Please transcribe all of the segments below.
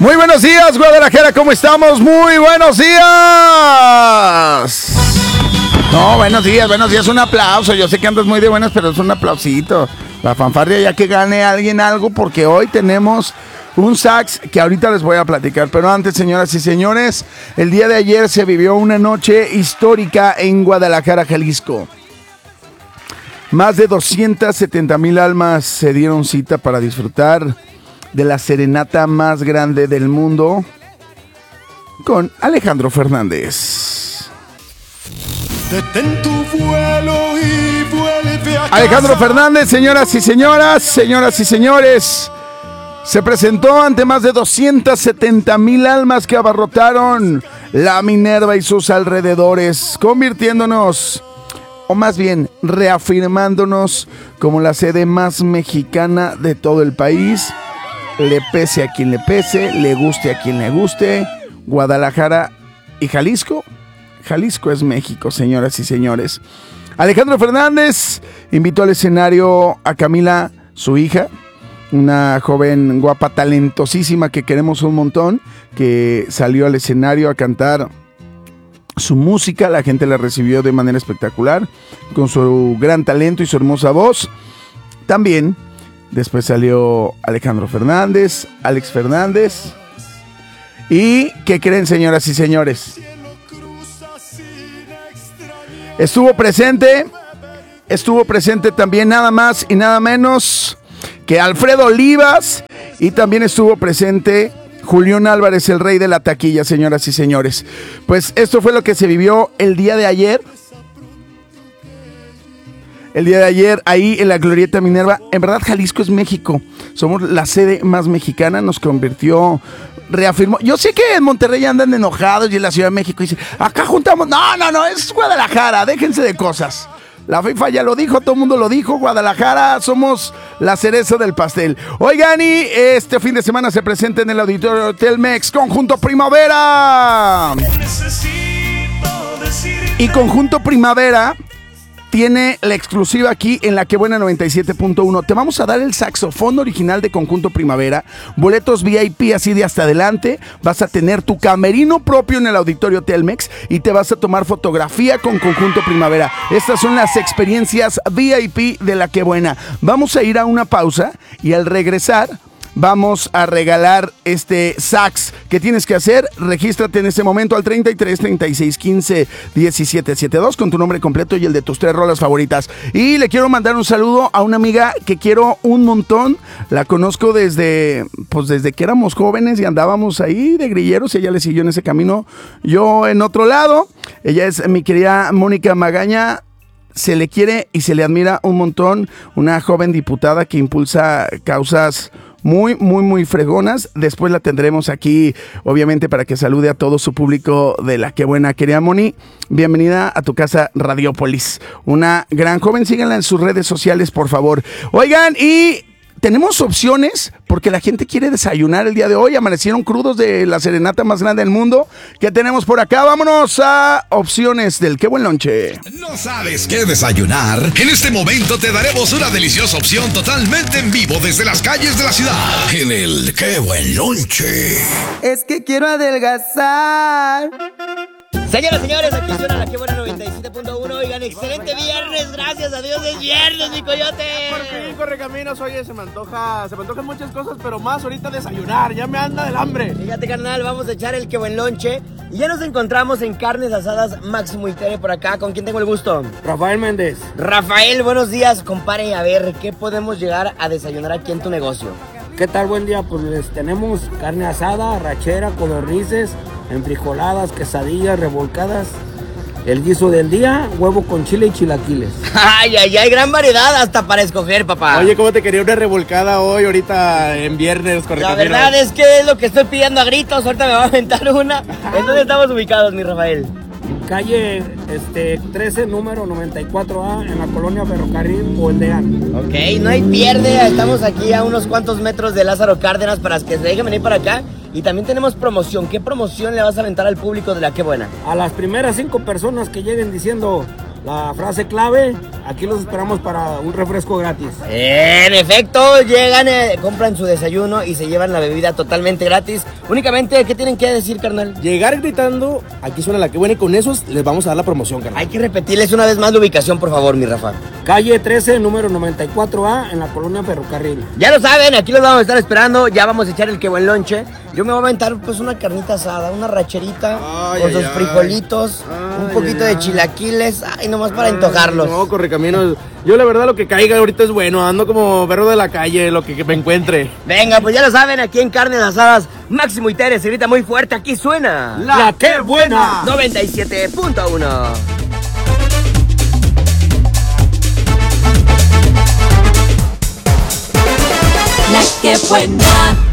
Muy buenos días, Guadalajara, ¿cómo estamos? Muy buenos días. No, buenos días, un aplauso. Yo sé que andas muy de buenas, pero es un aplausito. La fanfarria, ya que gane alguien algo, porque hoy tenemos un sax que ahorita les voy a platicar. Pero antes, señoras y señores, el día de ayer se vivió una noche histórica en Guadalajara, Jalisco. Más de 270,000 almas se dieron cita para disfrutar de la serenata más grande del mundo con Alejandro Fernández. Detén tu vuelo y vuelve a casa. Alejandro Fernández, señoras y señores, se presentó ante más de 270,000 almas que abarrotaron la Minerva y sus alrededores, convirtiéndonos, o más bien reafirmándonos, como la sede más mexicana de todo el país. Le pese a quien le pese, le guste a quien le guste, Guadalajara y Jalisco. Jalisco es México, señoras y señores. Alejandro Fernández invitó al escenario a Camila, su hija, una joven guapa, talentosísima que queremos un montón, que salió al escenario a cantar su música. La gente la recibió de manera espectacular, con su gran talento y su hermosa voz. También después salió Alejandro Fernández, Alex Fernández. ¿Y qué creen, señoras y señores? Estuvo presente también nada más y nada menos que Alfredo Olivas, y también estuvo presente Julián Álvarez, el rey de la taquilla, señoras y señores. Pues esto fue lo que se vivió el día de ayer. El día de ayer, ahí en la Glorieta Minerva. En verdad, Jalisco es México. Somos la sede más mexicana, nos reafirmó. Yo sé que en Monterrey andan enojados y en la Ciudad de México dicen, acá juntamos. No, es Guadalajara, déjense de cosas. La FIFA ya lo dijo, todo el mundo lo dijo, Guadalajara somos la cereza del pastel. Oigan, y este fin de semana se presenta en el Auditorio Telmex Conjunto Primavera. Y Conjunto Primavera tiene la exclusiva aquí en La Que Buena 97.1. Te vamos a dar el saxofón original de Conjunto Primavera, boletos VIP así de hasta adelante, vas a tener tu camerino propio en el Auditorio Telmex y te vas a tomar fotografía con Conjunto Primavera. Estas son las experiencias VIP de La Que Buena. Vamos a ir a una pausa y al regresar vamos a regalar este sax. ¿Qué tienes que hacer? Regístrate en este momento al 33 36 15 17 72 con tu nombre completo y el de tus 3 rolas favoritas. Y le quiero mandar un saludo a una amiga que quiero un montón. La conozco desde que éramos jóvenes y andábamos ahí de grilleros. Ella le siguió en ese camino, yo en otro lado. Ella es mi querida Mónica Magaña. Se le quiere y se le admira un montón. Una joven diputada que impulsa causas muy fregonas. Después la tendremos aquí, obviamente, para que salude a todo su público de La Que Buena. Querida Moni, bienvenida a tu casa Radiópolis. Una gran joven, síganla en sus redes sociales, por favor. Oigan, y tenemos opciones porque la gente quiere desayunar el día de hoy. Amanecieron crudos de la serenata más grande del mundo. ¿Qué tenemos por acá? Vámonos a opciones del Qué Buen Lonche. ¿No sabes qué desayunar? En este momento te daremos una deliciosa opción totalmente en vivo desde las calles de la ciudad. En el Qué Buen Lonche. Es que quiero adelgazar. Señoras y señores, aquí suena La Que Buena 97.1. Oigan, excelente viernes, gracias a Dios es viernes, mi coyote. Por fin, Correcaminos, oye, se me antojan muchas cosas, pero más ahorita desayunar, ya me anda del hambre. Fíjate, carnal, vamos a echar el Que Buen Lonche. Y ya nos encontramos en Carnes Asadas Máximo y Tere por acá. ¿Con quién tengo el gusto? Rafael Méndez. Rafael, buenos días, compadre. A ver, ¿qué podemos llegar a desayunar aquí en tu negocio? ¿Qué tal? Buen día, pues tenemos carne asada, arrachera, codornices, enfrijoladas, quesadillas, revolcadas, el guiso del día, huevo con chile y chilaquiles. Ay, gran variedad hasta para escoger, papá. Oye, ¿cómo te quería una revolcada hoy, ahorita en viernes, Correcaminos? La verdad es que es lo que estoy pidiendo a gritos, ahorita me va a aventar una. ¿En dónde estamos ubicados, mi Rafael? Calle 13, número 94A, en la colonia Ferrocarril o Eldean. Ok, no hay pierde, estamos aquí a unos cuantos metros de Lázaro Cárdenas para que se dejen venir para acá. Y también tenemos promoción. ¿Qué promoción le vas a aventar al público de La Que Buena? A las primeras 5 personas que lleguen diciendo La frase clave, aquí los esperamos para un refresco gratis. En efecto, llegan, compran su desayuno y se llevan la bebida totalmente gratis. Únicamente, ¿qué tienen que decir, carnal? Llegar gritando, aquí suena la que buena y con esos les vamos a dar la promoción, carnal. Hay que repetirles una vez más la ubicación, por favor, mi Rafa. Calle 13, número 94A, en la colonia Ferrocarril. Ya lo saben, aquí los vamos a estar esperando. Ya vamos a echar el que buen lonche. Yo me voy a aventar pues una carnita asada, una racherita con sus frijolitos, un poquito de chilaquiles, nomás para antojarlos. No, Correcaminos, yo la verdad lo que caiga ahorita es bueno, ando como perro de la calle, lo que me encuentre. Venga, pues ya lo saben, aquí en Carnes Asadas, Máximo y Tere se grita muy fuerte, aquí suena ¡La que buena! 97.1. La que buena.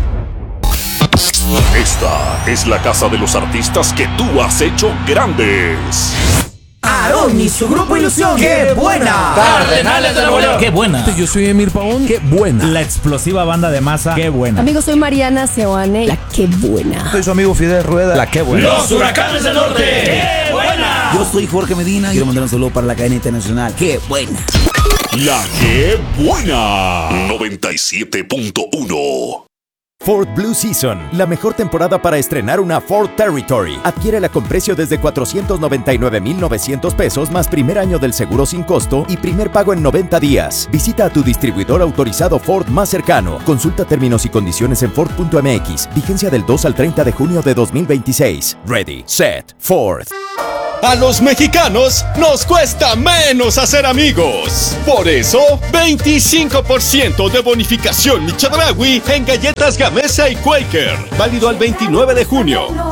Esta es la casa de los artistas que tú has hecho grandes. Aarón y su grupo Ilusión. ¡Qué buena! Cardenales de Nuevo León. ¡Qué buena! Yo soy Emir Pavón. ¡Qué buena! La explosiva banda de masa. ¡Qué buena! Amigos, soy Mariana Seoane. La qué buena. Soy su amigo Fidel Rueda. La qué buena. Los Huracanes del Norte. ¡Qué buena! Yo soy Jorge Medina. Quiero mandar un saludo para la cadena internacional. ¡Qué buena! La que buena. 97.1. Ford Blue Season, la mejor temporada para estrenar una Ford Territory. Adquiérela con precio desde $499,900 pesos más primer año del seguro sin costo y primer pago en 90 días. Visita a tu distribuidor autorizado Ford más cercano. Consulta términos y condiciones en Ford.mx. Vigencia del 2 al 30 de junio de 2026. Ready, set, Ford. A los mexicanos nos cuesta menos hacer amigos. Por eso, 25% de bonificación Michedraui en galletas Gamesa y Quaker. Válido al 29 de junio.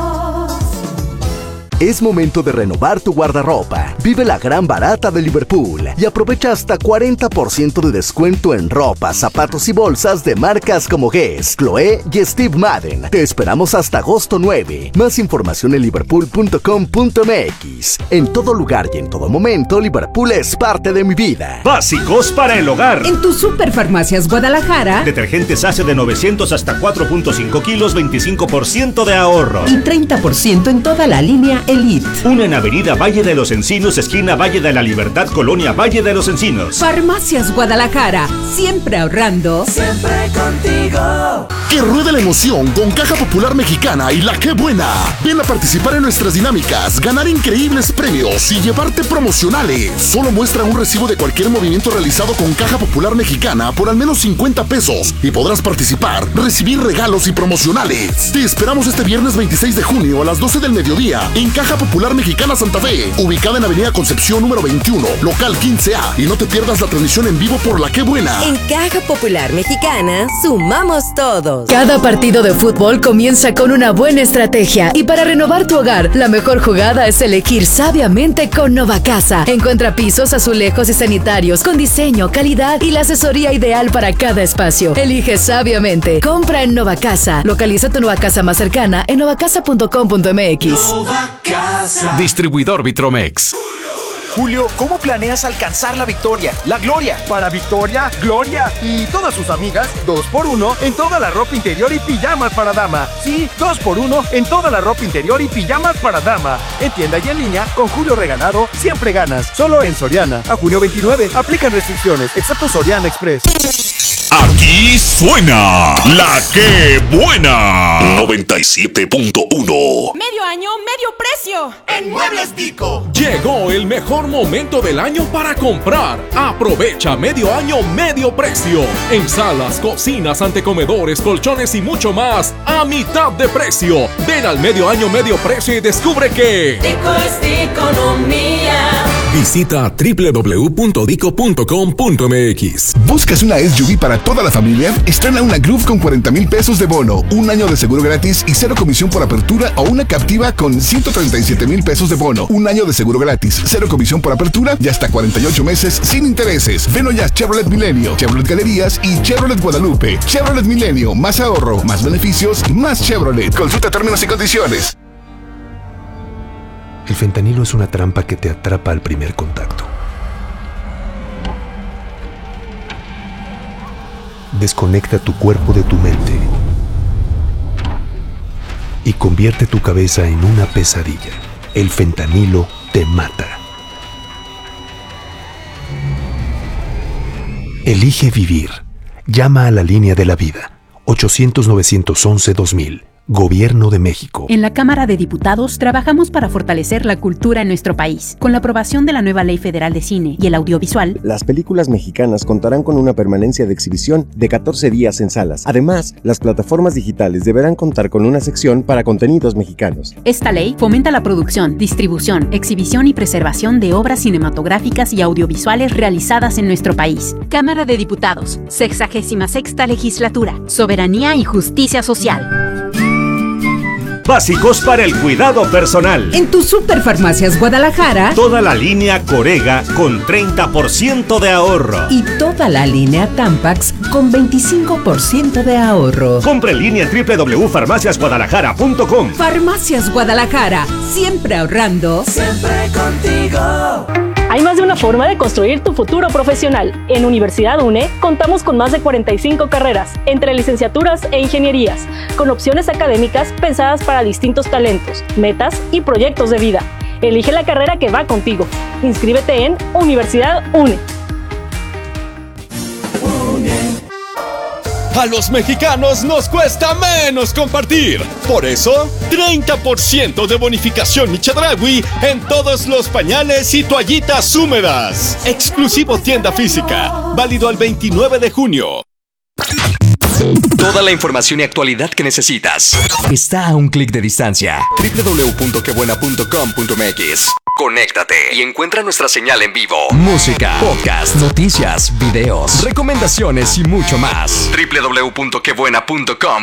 Es momento de renovar tu guardarropa. Vive la gran barata de Liverpool y aprovecha hasta 40% de descuento en ropa, zapatos y bolsas de marcas como Guess, Chloé y Steve Madden. Te esperamos hasta agosto 9. Más información en liverpool.com.mx. En todo lugar y en todo momento, Liverpool es parte de mi vida. Básicos para el hogar. En tu Superfarmacias Guadalajara. Detergentes Ace de 900 hasta 4.5 kilos, 25% de ahorro. Y 30% en toda la línea Elite. Una en Avenida Valle de los Encinos, esquina Valle de la Libertad, Colonia Valle de los Encinos. Farmacias Guadalajara, siempre ahorrando. Siempre contigo. Que ruede la emoción con Caja Popular Mexicana y La Que Buena. Ven a participar en nuestras dinámicas, ganar increíbles premios y llevarte promocionales. Solo muestra un recibo de cualquier movimiento realizado con Caja Popular Mexicana por al menos 50 pesos y podrás participar, recibir regalos y promocionales. Te esperamos este viernes 26 de junio a las 12 del mediodía en Caja Popular Mexicana Santa Fe, ubicada en Avenida Concepción número 21, local 15A. Y no te pierdas la transmisión en vivo por La Que Buena. En Caja Popular Mexicana, sumamos todos. Cada partido de fútbol comienza con una buena estrategia. Y para renovar tu hogar, la mejor jugada es elegir sabiamente con Novacasa. Encuentra pisos, azulejos y sanitarios con diseño, calidad y la asesoría ideal para cada espacio. Elige sabiamente. Compra en Novacasa. Localiza tu Novacasa más cercana en novacasa.com.mx. Distribuidor Vitromex. Julio, ¿cómo planeas alcanzar la victoria, la gloria? Para Victoria, Gloria y todas sus amigas, 2x1 en toda la ropa interior y pijamas para dama. Sí, 2x1 en toda la ropa interior y pijamas para dama. En tienda y en línea, con Julio Regalado, siempre ganas. Solo en Soriana. A junio 29, aplican restricciones, excepto Soriana Express. Aquí suena La Que Buena. 97.1. Medio año, medio precio. En Muebles Dico. Llegó el mejor momento del año para comprar. Aprovecha medio año, medio precio. En salas, cocinas, antecomedores, colchones y mucho más a mitad de precio. Ven al medio año, medio precio y descubre que Dico es economía. Visita www.dico.com.mx. ¿Buscas una SUV para toda la familia? Estrena una Groove con 40,000 pesos de bono, un año de seguro gratis y cero comisión por apertura, o una Captiva con 137,000 pesos de bono, un año de seguro gratis, cero comisión por apertura y hasta 48 meses sin intereses. Ven hoy a Chevrolet Milenio, Chevrolet Galerías y Chevrolet Guadalupe. Chevrolet Milenio, más ahorro, más beneficios, más Chevrolet. Consulta términos y condiciones. El fentanilo es una trampa que te atrapa al primer contacto. Desconecta tu cuerpo de tu mente y convierte tu cabeza en una pesadilla. El fentanilo te mata. Elige vivir. Llama a la línea de la vida. 800-911-2000. Gobierno de México. En la Cámara de Diputados trabajamos para fortalecer la cultura en nuestro país. Con la aprobación de la nueva Ley Federal de Cine y el Audiovisual, las películas mexicanas contarán con una permanencia de exhibición de 14 días en salas. Además, las plataformas digitales deberán contar con una sección para contenidos mexicanos. Esta ley fomenta la producción, distribución, exhibición y preservación de obras cinematográficas y audiovisuales realizadas en nuestro país. Cámara de Diputados, 66ª Legislatura, Soberanía y Justicia Social. Básicos para el cuidado personal. En tu Superfarmacias Guadalajara, toda la línea Corega con 30% de ahorro. Y toda la línea Tampax con 25% de ahorro. Compre en línea en www.farmaciasguadalajara.com. Farmacias Guadalajara, siempre ahorrando. Siempre contigo. Hay más de una forma de construir tu futuro profesional. En Universidad UNE contamos con más de 45 carreras, entre licenciaturas e ingenierías, con opciones académicas pensadas para distintos talentos, metas y proyectos de vida. Elige la carrera que va contigo. Inscríbete en Universidad UNE. A los mexicanos nos cuesta menos compartir. Por eso, 30% de bonificación Michedraui en todos los pañales y toallitas húmedas. Exclusivo tienda física. Válido el 29 de junio. Toda la información y actualidad que necesitas está a un clic de distancia. www.quebuena.com.mx. Conéctate y encuentra nuestra señal en vivo. Música, podcast, noticias, videos, recomendaciones y mucho más. www.quebuena.com.mx.